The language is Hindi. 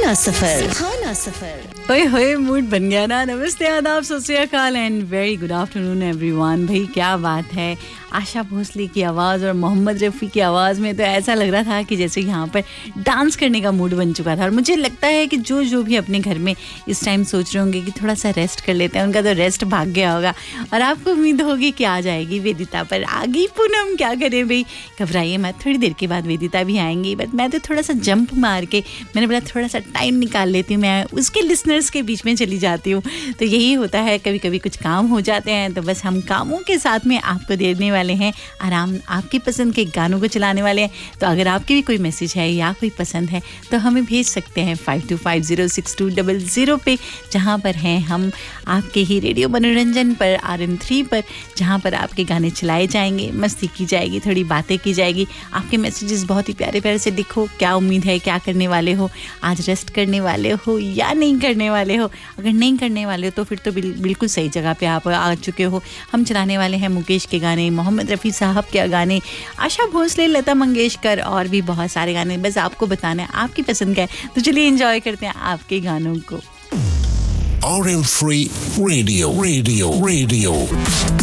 सुहाना सफर। ओए होए मूड बन गया ना। नमस्ते, आदाब, सत श्री अकाल and very good afternoon everyone. भाई क्या बात है, आशा भोसले की आवाज़ और मोहम्मद रफ़ी की आवाज़ में तो ऐसा लग रहा था कि जैसे यहाँ पर डांस करने का मूड बन चुका था। और मुझे लगता है कि जो भी अपने घर में इस टाइम सोच रहे होंगे कि थोड़ा सा रेस्ट कर लेते हैं, उनका तो रेस्ट भाग गया होगा। और आपको उम्मीद होगी कि आ जाएगी वेदिता, पर आ गई पूनम। क्या करें भाई, घबराइए मत, थोड़ी देर के बाद वेदिता भी आएंगी। बट मैं तो थोड़ा सा जंप मार के मैंने बोला थोड़ा सा टाइम निकाल लेती हूँ, मैं उसके लिसनर्स के बीच में चली जाती हूँ। तो यही होता है, कभी कभी कुछ काम हो जाते हैं तो बस हम कामों के साथ में आपको देने वाले हैं आराम, आपकी पसंद के गानों को चलाने वाले हैं। तो अगर आपके भी कोई मैसेज है या कोई पसंद है तो हमें भेज सकते हैं 52506200 पे, जहाँ पर हैं हम आपके ही रेडियो मनोरंजन पर RM3 पर, जहाँ पर आपके गाने चलाए जाएंगे, मस्ती की जाएगी, थोड़ी बातें की जाएगी। आपके मैसेजेस बहुत ही प्यारे प्यारे से लिखो, क्या उम्मीद है, क्या करने वाले हो, आज रेस्ट करने वाले हो या नहीं करने वाले हो। अगर नहीं करने वाले हो तो फिर तो बिल्कुल सही जगह पे आप आ चुके हो। हम चलाने वाले हैं मुकेश के गाने, मोहम्मद रफ़ी साहब के गाने, आशा भोसले, लता मंगेशकर और भी बहुत सारे गाने। बस आपको बताना है आपकी पसंद का है। तो चलिए एंजॉय करते हैं आपके गानों को। RM3 Radio.